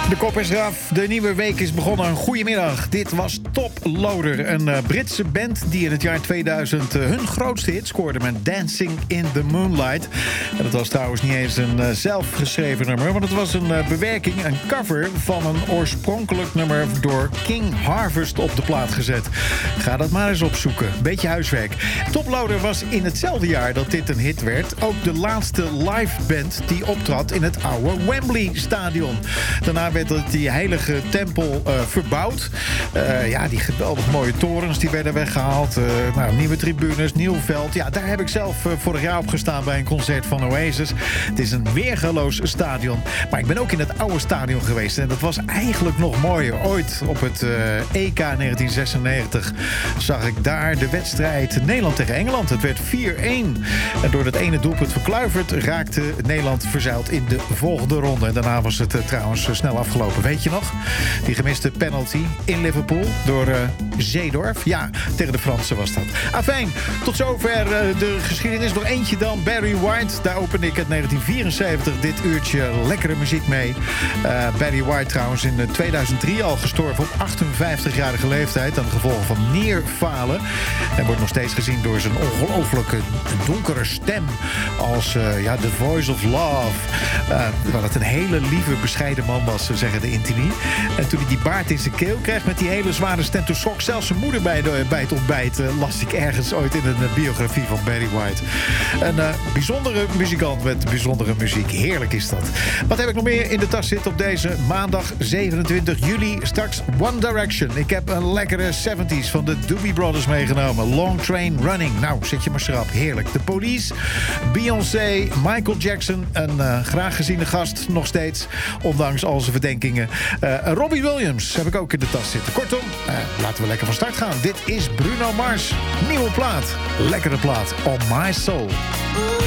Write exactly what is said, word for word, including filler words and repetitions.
De kop is eraf, de nieuwe week is begonnen. Goedemiddag, dit was Top Loader. Een uh, Britse band die in het jaar tweeduizend uh, hun grootste hit scoorde met Dancing in the Moonlight. En dat was trouwens niet eens een uh, zelfgeschreven nummer, want het was een uh, bewerking, een cover van een oorspronkelijk nummer door King Harvest op de plaat gezet. Ga dat maar eens opzoeken. Beetje huiswerk. Top Loader was in hetzelfde jaar dat dit een hit werd ook de laatste live band die optrad in het oude Wembley Stadion. Daarna werd die heilige tempel uh, verbouwd. Uh, ja, die geweldig mooie torens die werden weggehaald. Uh, nou, nieuwe tribunes, nieuw veld. Ja, daar heb ik zelf uh, vorig jaar op gestaan bij een concert van Oasis. Het is een weergaloos stadion. Maar ik ben ook in het oude stadion geweest. En dat was eigenlijk nog mooier. Ooit op het uh, E K negentien zesennegentig zag ik daar de wedstrijd Nederland tegen Engeland. Het werd vier-een. En door dat ene doelpunt van Kluivert raakte Nederland verzeild in de volgende ronde. En daarna was het uh, trouwens uh, snel afgelopen. Weet je nog? Die gemiste penalty in Liverpool door uh, Zeedorf. Ja, tegen de Fransen was dat. Afijn, tot zover uh, de geschiedenis. Nog eentje dan, Barry White. Daar opende ik het negentien vierenzeventig dit uurtje lekkere muziek mee. Uh, Barry White trouwens in tweeduizend drie al gestorven op achtenvijftigjarige leeftijd aan de gevolgen van nierfalen. Hij wordt nog steeds gezien door zijn ongelooflijke donkere stem als uh, ja, The Voice of Love. Uh, wat het een hele lieve, bescheiden man was, zeggen de intimie. En toen hij die baard in zijn keel kreeg met die hele zware stem, toen schrok zelfs zijn moeder bij, de, bij het ontbijt. Uh, las ik ergens ooit in een uh, biografie van Barry White. Een uh, bijzondere muzikant met bijzondere muziek. Heerlijk is dat. Wat heb ik nog meer in de tas zitten op deze maandag zevenentwintig juli? Straks One Direction. Ik heb een lekkere zeventies van de Doobie Brothers meegenomen. Long Train Running. Nou, zet je maar schrap. Heerlijk. De Police, Beyoncé, Michael Jackson. Een uh, graag geziene gast, nog steeds. Ondanks al zijn verdenkingen. Uh, Robbie Williams heb ik ook in de tas zitten. Kortom, uh, laten we lekker van start gaan. Dit is Bruno Mars. Nieuwe plaat. Lekkere plaat. On My Soul.